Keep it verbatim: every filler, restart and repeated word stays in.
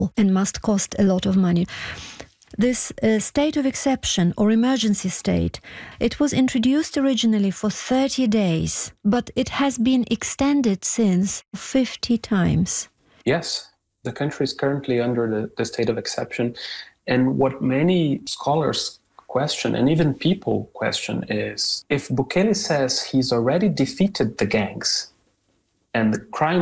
and must cost a lot of money. This uh, state of exception or emergency state, it was introduced originally for thirty days, but it has been extended since fifty times. Yes, the country is currently under the, the state of exception. And what many scholars question, and even people question, is if Bukele says he's already defeated the gangs and the crime